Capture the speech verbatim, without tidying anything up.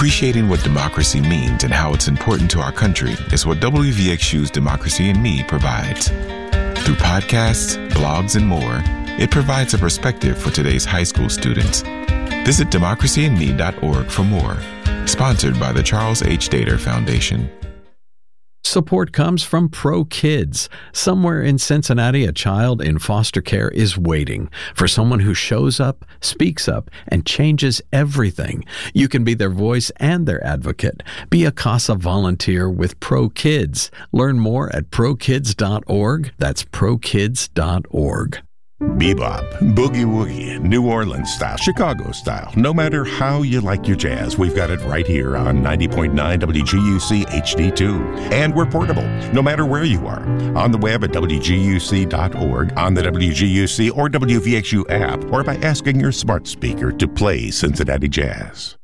Appreciating what democracy means and how it's important to our country is what W V X U's Democracy in Me provides. Through podcasts, blogs, and more, it provides a perspective for today's high school students. Visit democracy in me dot org for more. Sponsored by the Charles H. Dater Foundation. Support comes from Pro Kids. Somewhere in Cincinnati, a child in foster care is waiting for someone who shows up, speaks up, and changes everything. You can be their voice and their advocate. Be a CASA volunteer with Pro Kids. Learn more at pro kids dot org. That's pro kids dot org. Bebop, boogie woogie, New Orleans style, Chicago style. No matter how you like your jazz, we've got it right here on ninety point nine W G U C H D two. And we're portable, no matter where you are. On the web at W G U C dot org, on the W G U C or W V X U app, or by asking your smart speaker to play Cincinnati Jazz.